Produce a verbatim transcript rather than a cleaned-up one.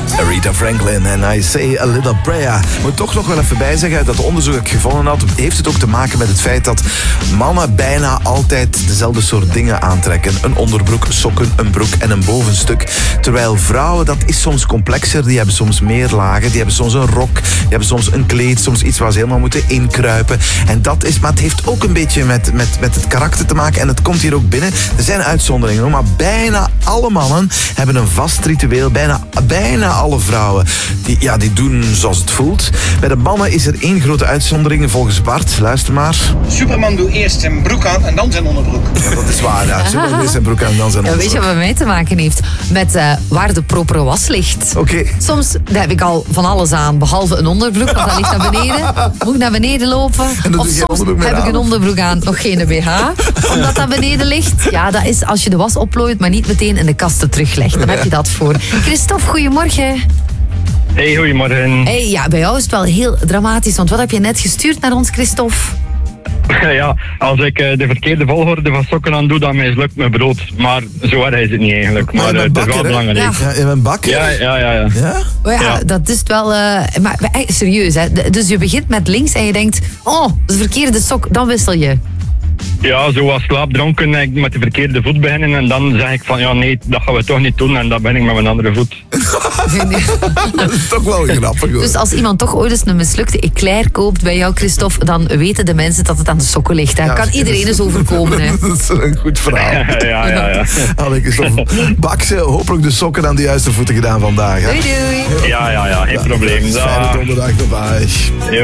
Aretha Franklin en I Say a Little Prayer. Ik moet toch nog wel even bijzeggen, dat onderzoek dat ik gevonden had, heeft het ook te maken met het feit dat mannen bijna altijd dezelfde soort dingen aantrekken. Een onderbroek, sokken, een broek en een bovenstuk. Terwijl vrouwen, dat is soms complexer. Die hebben soms meer lagen, die hebben soms een rok, die hebben soms een kleed, soms iets waar ze helemaal moeten inkruipen. En dat is, maar het heeft ook een beetje met, met, met het karakter te maken en het komt hier ook binnen. Er zijn uitzonderingen hoor, maar bijna alle mannen hebben een vast ritueel. Bijna, bijna alle vrouwen die, ja, die doen zoals het voelt. Bij de mannen is er één grote uitzondering volgens Bart. Luister maar. Superman doet eerst zijn broek aan en dan zijn onderbroek. Ja, dat is waar. Ja. Superman doet eerst zijn broek aan en dan zijn Ja, weet je wat met mij te maken heeft? Met uh, waar de propere was ligt. Oké. Okay. Soms daar heb ik al van alles aan, behalve een onderbroek, want dat ligt naar beneden. Moet ik naar beneden lopen? Of soms heb ik een onderbroek aan, nog geen B H, omdat dat beneden ligt. Ja, dat is als je de was oplooit, maar niet meteen in de kasten teruglegt. Dan heb je dat voor. Christophe, goedemorgen. Hey, goedemorgen. Hey, ja, bij jou is het wel heel dramatisch, want wat heb je net gestuurd naar ons, Christophe? Ja, als ik uh, de verkeerde volgorde van sokken aan doe, dan mislukt mijn brood. Maar zo erg is het niet eigenlijk. Maar, maar uh, het is wel belangrijk. Ja. Ja, je bent bakker? Ja, ja, ja. ja. ja? Oh ja, ja, dat is het wel... Uh, maar, maar serieus, hè. Dus je begint met links en je denkt... Oh, de verkeerde sok, dan wissel je. Ja, zoals slaapdronken ik met de verkeerde voet beginnen en dan zeg ik van ja nee, dat gaan we toch niet doen en dan ben ik met mijn andere voet. Dat is toch wel grappig hoor. Dus als iemand toch ooit eens een mislukte eclair koopt bij jou, Christophe, dan weten de mensen dat het aan de sokken ligt. Dat ja, kan iedereen eens overkomen. Hè. Dat is een goed verhaal. Ja, ja, ja. Allee, Christophe, Bakse, hopelijk de sokken aan de juiste voeten gedaan vandaag. Hè? Doei, doei. Ja, ja, ja, geen ja, probleem. Fijne donderdag, bye.